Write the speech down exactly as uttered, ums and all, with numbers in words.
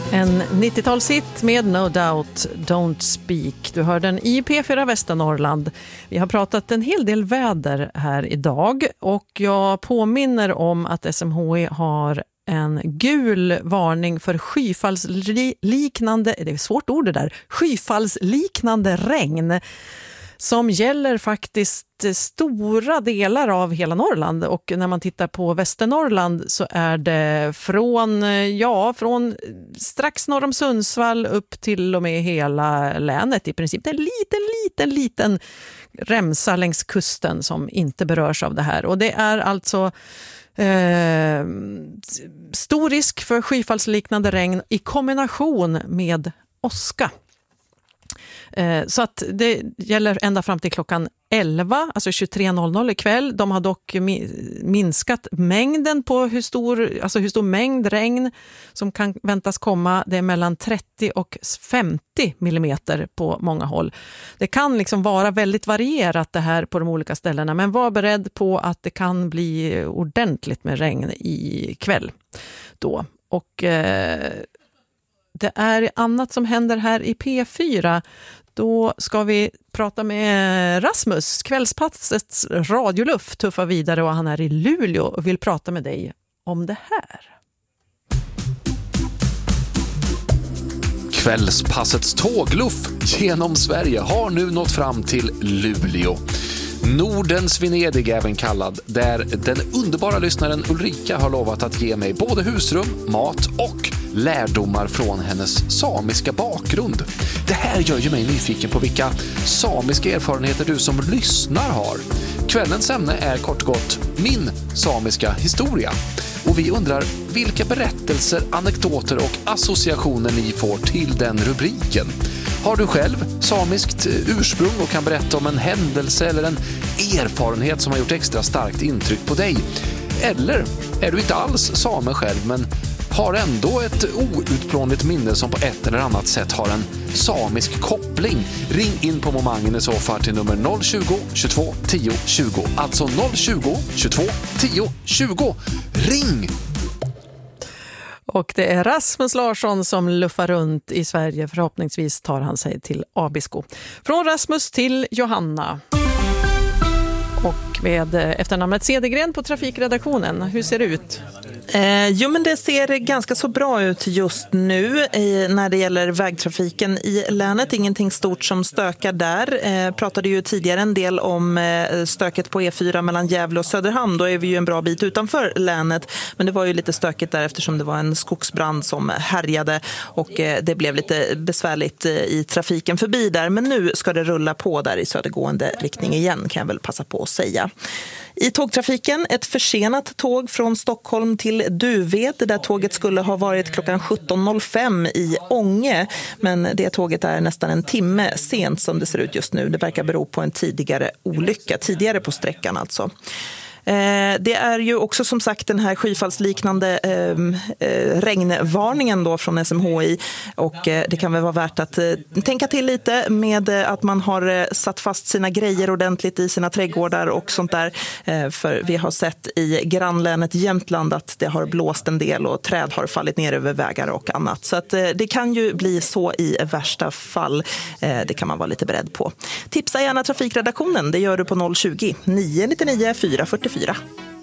En nittiotalshit med No Doubt, Don't Speak. Du hör den i P fyra Västernorrland. Vi har pratat en hel del väder här idag och jag påminner om att S M H I har en gul varning för skyfallsliknande, det är svårt ord det där, skyfallsliknande regn som gäller faktiskt stora delar av hela Norrland, och när man tittar på Västernorrland så är det från, ja, från strax norr om Sundsvall upp till och med hela länet i princip. Det är en liten, liten, liten remsa längs kusten som inte berörs av det här, och det är alltså eh, stor risk för skyfallsliknande regn i kombination med åska. Så att det gäller ända fram till klockan elva, alltså tjugotre noll noll ikväll. De har dock minskat mängden på hur stor, alltså hur stor mängd regn som kan väntas komma. Det är mellan trettio och femtio millimeter på många håll. Det kan liksom vara väldigt varierat det här på de olika ställena, men var beredd på att det kan bli ordentligt med regn i kväll då. Och eh, det är annat som händer här i P fyra. Då ska vi prata med Rasmus, Kvällspassets radioluft, tuffar vidare, och han är i Luleå och vill prata med dig om det här. Kvällspassets tågluff genom Sverige har nu nått fram till Luleå. Nordens Venedig även kallad, där den underbara lyssnaren Ulrika har lovat att ge mig både husrum, mat och lärdomar från hennes samiska bakgrund. Det här gör ju mig nyfiken på vilka samiska erfarenheter du som lyssnar har. Kvällens ämne är kort och gott min samiska historia. Och vi undrar vilka berättelser, anekdoter och associationer ni får till den rubriken. Har du själv samiskt ursprung och kan berätta om en händelse eller en erfarenhet som har gjort extra starkt intryck på dig? Eller är du inte alls same själv men har ändå ett outplånligt minne som på ett eller annat sätt har en samisk koppling? Ring in på momangen i så fall till nummer noll tjugo, tjugotvå, tio, tjugo. Alltså noll tjugo, tjugotvå, tio, tjugo. Ring! Och det är Rasmus Larsson som luffar runt i Sverige. Förhoppningsvis tar han sig till Abisko. Från Rasmus till Johanna. Och med efternamnet Cedergren på trafikredaktionen. Hur ser det ut? Eh, jo men det ser ganska så bra ut just nu eh, när det gäller vägtrafiken i länet. Ingenting stort som stökar där. Eh, pratade ju tidigare en del om eh, stöket på E fyra mellan Gävle och Söderhamn. Då är vi ju en bra bit utanför länet. Men det var ju lite stökigt där eftersom det var en skogsbrand som härjade. Och eh, det blev lite besvärligt eh, i trafiken förbi där. Men nu ska det rulla på där i södergående riktning igen, kan jag väl passa på att säga. I tågtrafiken, ett försenat tåg från Stockholm till Duved, där tåget skulle ha varit klockan sjutton noll fem i Ånge. Men det tåget är nästan en timme sent som det ser ut just nu. Det verkar bero på en tidigare olycka, tidigare på sträckan alltså. Det är ju också som sagt den här skyfallsliknande eh, regnvarningen då från S M H I, och eh, det kan väl vara värt att eh, tänka till lite med eh, att man har eh, satt fast sina grejer ordentligt i sina trädgårdar och sånt där, eh, för vi har sett i grannlänet Jämtland att det har blåst en del och träd har fallit ner över vägar och annat, så att eh, det kan ju bli så i värsta fall. Eh, det kan man vara lite beredd på. Tipsa gärna trafikredaktionen, det gör du på noll tjugo, nio nio nio, fyra fyra fyra.